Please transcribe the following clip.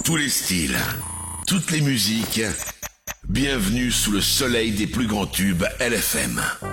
Tous les styles, toutes les musiques, bienvenue sous le soleil des plus grands tubes LFM.